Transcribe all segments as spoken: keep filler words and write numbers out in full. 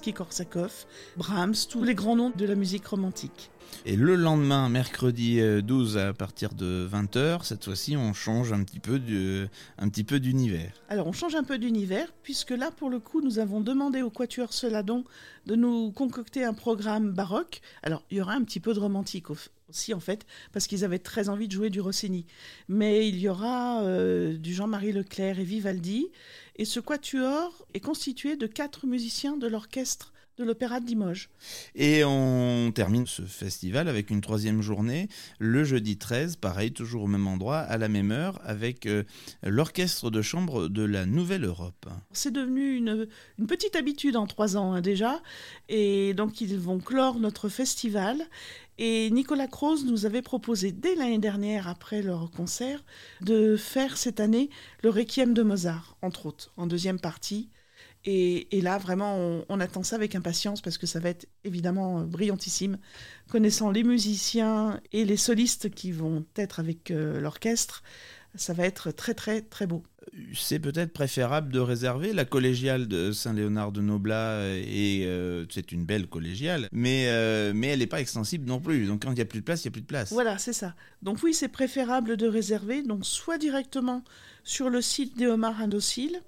Rimsky-Korsakov, Brahms, tous les grands noms de la musique romantique. Et le lendemain, mercredi douze, à partir de vingt heures, cette fois-ci, on change un petit peu, de, un petit peu d'univers. Alors, on change un peu d'univers, puisque là, pour le coup, nous avons demandé au Quatuor Celadon de nous concocter un programme baroque. Alors, il y aura un petit peu de romantique aussi, en fait, parce qu'ils avaient très envie de jouer du Rossini. Mais il y aura euh, du Jean-Marie Leclerc et Vivaldi. Et ce quatuor est constitué de quatre musiciens de l'orchestre de l'Opéra de Limoges. Et on termine ce festival avec une troisième journée, le jeudi treize, pareil, toujours au même endroit, à la même heure, avec euh, l'orchestre de chambre de la Nouvelle-Europe. C'est devenu une, une petite habitude en trois ans hein, déjà, et donc ils vont clore notre festival. Et Nicolas Croze nous avait proposé dès l'année dernière, après leur concert, de faire cette année le Requiem de Mozart, entre autres, en deuxième partie. Et, et là, vraiment, on, on attend ça avec impatience parce que ça va être évidemment brillantissime. Connaissant les musiciens et les solistes qui vont être avec euh, l'orchestre, ça va être très, très, très beau. C'est peut-être préférable de réserver. La collégiale de Saint-Léonard de Noblat, et euh, c'est une belle collégiale, mais, euh, mais elle n'est pas extensible non plus. Donc quand il n'y a plus de place, il n'y a plus de place. Voilà, c'est ça. Donc oui, c'est préférable de réserver, donc soit directement sur le site des Homards Indociles,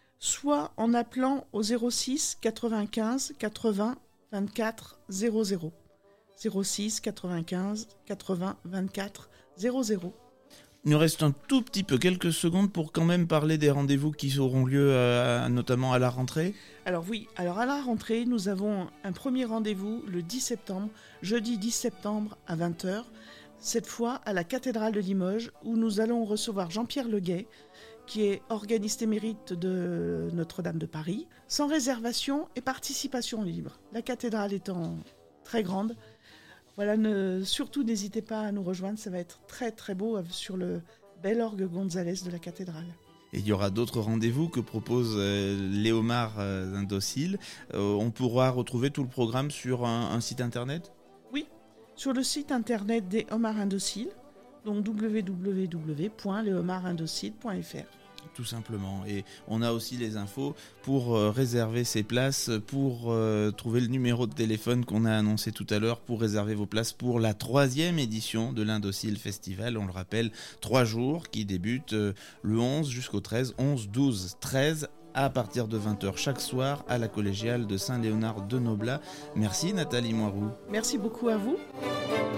soit en appelant au zéro six quatre-vingt-quinze quatre-vingts vingt-quatre zéro zéro. zéro six quatre-vingt-quinze quatre-vingts vingt-quatre zéro zéro. Il nous reste un tout petit peu, quelques secondes, pour quand même parler des rendez-vous qui auront lieu euh, notamment à la rentrée. Alors oui, alors à la rentrée, nous avons un premier rendez-vous le dix septembre, jeudi dix septembre à vingt heures, cette fois à la cathédrale de Limoges, où nous allons recevoir Jean-Pierre Leguet, qui est organiste émérite de Notre-Dame de Paris, sans réservation et participation libre. La cathédrale étant très grande, voilà, ne, surtout n'hésitez pas à nous rejoindre, ça va être très très beau sur le bel orgue Gonzalez de la cathédrale. Et il y aura d'autres rendez-vous que propose euh, les Homards euh, Indociles. Euh, on pourra retrouver tout le programme sur un, un site internet ? Oui, sur le site internet des Homards Indociles, donc w w w point les homards indociles point f r. Tout simplement. Et on a aussi les infos pour euh, réserver ses places, pour euh, trouver le numéro de téléphone qu'on a annoncé tout à l'heure, pour réserver vos places pour la troisième édition de l'Indocile Festival. On le rappelle, trois jours qui débutent euh, le onze jusqu'au treize, onze, douze, treize, à partir de vingt heures chaque soir à la collégiale de Saint-Léonard de Noblat. Merci Nathalie Moiroux. Merci beaucoup à vous.